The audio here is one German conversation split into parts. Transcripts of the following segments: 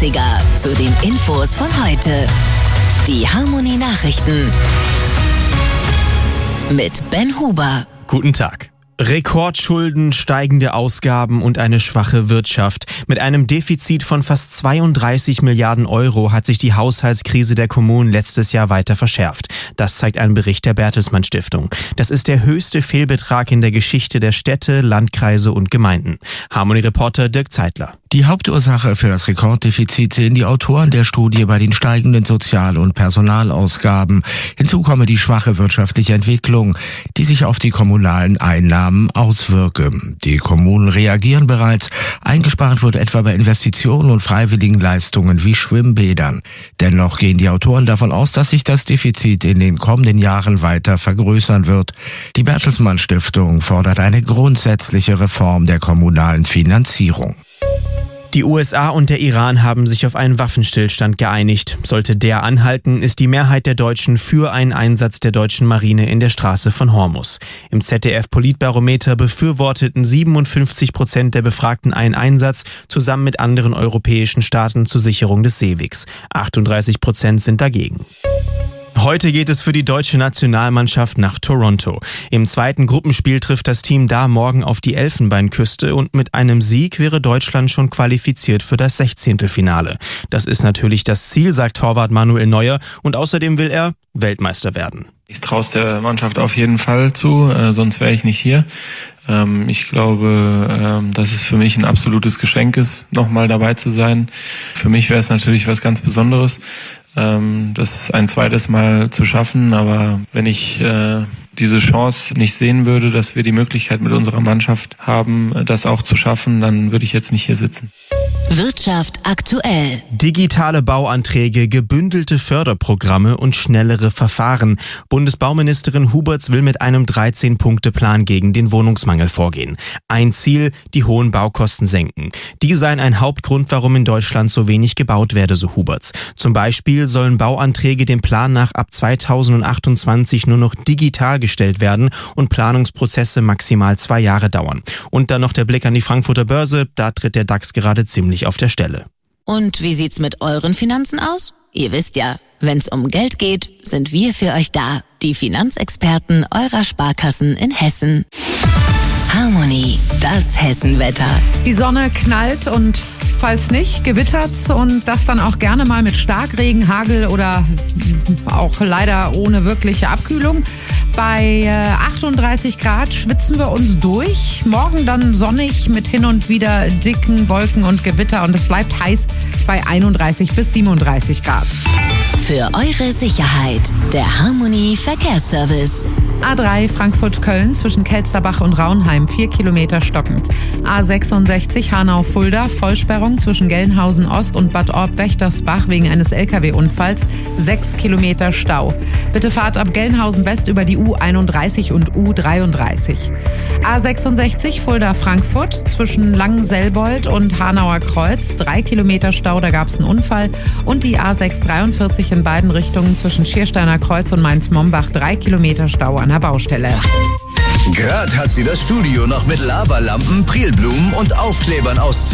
Klassiker zu den Infos von heute. Die Harmony Nachrichten mit Ben Huber. Guten Tag. Rekordschulden, steigende Ausgaben und eine schwache Wirtschaft. Mit einem Defizit von fast 32 Milliarden Euro hat sich die Haushaltskrise der Kommunen letztes Jahr weiter verschärft. Das zeigt ein Bericht der Bertelsmann Stiftung. Das ist der höchste Fehlbetrag in der Geschichte der Städte, Landkreise und Gemeinden. Harmony-Reporter Dirk Zeitler. Die Hauptursache für das Rekorddefizit sehen die Autoren der Studie bei den steigenden Sozial- und Personalausgaben. Hinzu komme die schwache wirtschaftliche Entwicklung, die sich auf die kommunalen Einnahmen auswirke. Die Kommunen reagieren bereits. Eingespart wurde etwa bei Investitionen und freiwilligen Leistungen wie Schwimmbädern. Dennoch gehen die Autoren davon aus, dass sich das Defizit in den kommenden Jahren weiter vergrößern wird. Die Bertelsmann Stiftung fordert eine grundsätzliche Reform der kommunalen Finanzierung. Die USA und der Iran haben sich auf einen Waffenstillstand geeinigt. Sollte der anhalten, ist die Mehrheit der Deutschen für einen Einsatz der deutschen Marine in der Straße von Hormuz. Im ZDF-Politbarometer befürworteten 57% der Befragten einen Einsatz, zusammen mit anderen europäischen Staaten zur Sicherung des Seewegs. 38% sind dagegen. Heute geht es für die deutsche Nationalmannschaft nach Toronto. Im zweiten Gruppenspiel trifft das Team da morgen auf die Elfenbeinküste und mit einem Sieg wäre Deutschland schon qualifiziert für das 16. Das ist natürlich das Ziel, sagt Torwart Manuel Neuer, und außerdem will er Weltmeister werden. Ich traue es der Mannschaft auf jeden Fall zu, sonst wäre ich nicht hier. Ich glaube, dass es für mich ein absolutes Geschenk ist, nochmal dabei zu sein. Für mich wäre es natürlich was ganz Besonderes, das ein zweites Mal zu schaffen. Aber wenn ich diese Chance nicht sehen würde, dass wir die Möglichkeit mit unserer Mannschaft haben, das auch zu schaffen, dann würde ich jetzt nicht hier sitzen. Wirtschaft aktuell. Digitale Bauanträge, gebündelte Förderprogramme und schnellere Verfahren. Bundesbauministerin Huberts will mit einem 13-Punkte-Plan gegen den Wohnungsmangel vorgehen. Ein Ziel, die hohen Baukosten senken. Die seien ein Hauptgrund, warum in Deutschland so wenig gebaut werde, so Huberts. Zum Beispiel sollen Bauanträge dem Plan nach ab 2028 nur noch digital gestellt werden und Planungsprozesse maximal 2 Jahre dauern. Und dann noch der Blick an die Frankfurter Börse, da tritt der DAX gerade ziemlich auf der Stelle. Und wie sieht's mit euren Finanzen aus? Ihr wisst ja, wenn's um Geld geht, sind wir für euch da. Die Finanzexperten eurer Sparkassen in Hessen. Harmony, das Hessenwetter. Die Sonne knallt und falls nicht, gewittert's und das dann auch gerne mal mit Starkregen, Hagel oder auch leider ohne wirkliche Abkühlung. Bei 38 Grad schwitzen wir uns durch. Morgen dann sonnig mit hin und wieder dicken Wolken und Gewitter und es bleibt heiß bei 31 bis 37 Grad. Für eure Sicherheit, der Harmony Verkehrsservice. A3 Frankfurt-Köln zwischen Kelsterbach und Raunheim 4 Kilometer stockend. A66 Hanau-Fulda Vollsperrung zwischen Gelnhausen Ost und Bad Orb-Wächtersbach wegen eines LKW-Unfalls 6 Kilometer Stau. Bitte fahrt ab Gelnhausen West über die U31 und U33. A66 Fulda-Frankfurt zwischen Langenselbold und Hanauer Kreuz 3 Kilometer Stau, da gab es einen Unfall. Und die A643 in beiden Richtungen zwischen Schiersteiner Kreuz und Mainz-Mombach 3 Kilometer Stau an der Baustelle. Gerade hat sie das Studio noch mit Lavalampen, Prilblumen und Aufklebern aus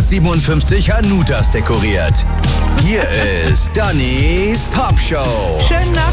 257 Hanutas dekoriert. Hier ist Dannys Popshow. Schönen Nachmittag.